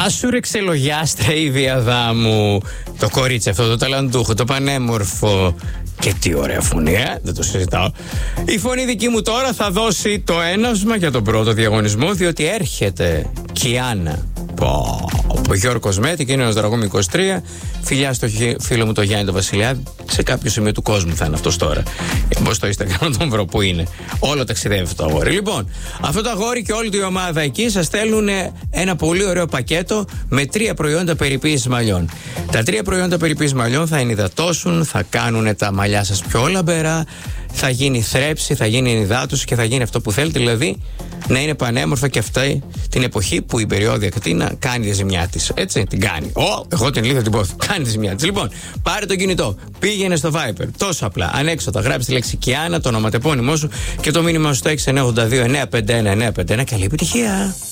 Γεια σου ρε ξελογιάστρα η Διαδάμου. Το κορίτσι αυτό, το ταλαντούχο, το πανέμορφο. Και τι ωραία φωνή, δεν το συζητάω. Η φωνή δική μου τώρα θα δώσει το έναυσμα για τον πρώτο διαγωνισμό, διότι έρχεται Κιάννα. Ο Γιώργος Μέτη και είναι ένας Δραγόμη 23. Φιλιά στο φίλο μου το Γιάννη το Βασιλιά. Σε κάποιο σημείο του κόσμου θα είναι αυτός τώρα. Μπω στο Instagram να τον βρω που είναι. Όλο ταξιδεύει αυτό το αγόρι. Λοιπόν, αυτό το αγόρι και όλη τη ομάδα εκεί σας στέλνουν ένα πολύ ωραίο πακέτο με 3 προϊόντα περιποίησης μαλλιών. Τα 3 προϊόντα περιποίησης μαλλιών θα ενυδατώσουν, θα κάνουν τα μαλλιά σας πιο λαμπερά, θα γίνει θρέψη, θα γίνει ενυδάτωση και θα γίνει αυτό που θέλετε, δηλαδή να είναι πανέμορφα και αυτή την εποχή που η περιόδια ακτίνα κάνει τη ζημιά της. Έτσι, την κάνει. Εγώ την λίγα την πω. Κάνει τη ζημιά της. Λοιπόν, πάρε το κινητό, πήγαινε στο Viber. Τόσο απλά. Ανέξοδα, γράψει τη λέξη Κιάννα, το ονοματεπώνυμό σου και το μήνυμα στο 6982 951 951. Καλή επιτυχία.